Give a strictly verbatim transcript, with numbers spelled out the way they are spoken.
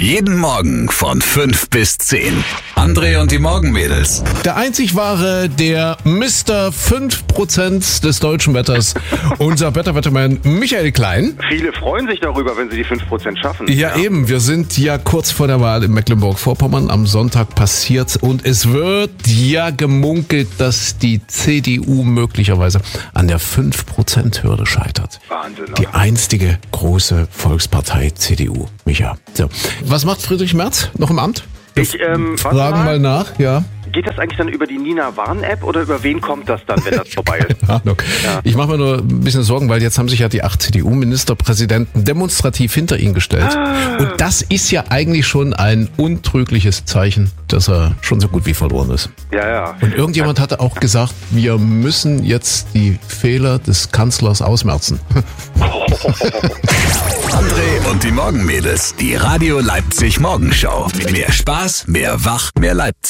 Jeden Morgen von fünf bis zehn. André und die Morgenmädels. Der einzig wahre, der Mister fünf Prozent des deutschen Wetters, unser Wetterwettermann Michael Klein. Viele freuen sich darüber, wenn sie die fünf Prozent schaffen. Ja, ja, eben. Wir sind ja kurz vor der Wahl in Mecklenburg-Vorpommern. Am Sonntag passiert's und es wird ja gemunkelt, dass die C D U möglicherweise an der fünf Prozent Hürde scheitert. Wahnsinn. Die einstige große Volkspartei C D U. Micha. So. Was macht Friedrich Merz noch im Amt? Wir Ich, ähm, warte fragen mal. mal nach, ja. Geht das eigentlich dann über die Nina-Warn-App oder über wen kommt das dann, wenn das vorbei ist? Keine Ahnung. Ja. Ich mache mir nur ein bisschen Sorgen, weil jetzt haben sich ja die acht C D U-Ministerpräsidenten demonstrativ hinter ihn gestellt. Ah. Und das ist ja eigentlich schon ein untrügliches Zeichen, dass er schon so gut wie verloren ist. Ja, ja. Und irgendjemand hatte auch gesagt, wir müssen jetzt die Fehler des Kanzlers ausmerzen. André und die Morgenmädels. Die Radio Leipzig Morgenshow. Mehr Spaß, mehr Wach, mehr Leipzig.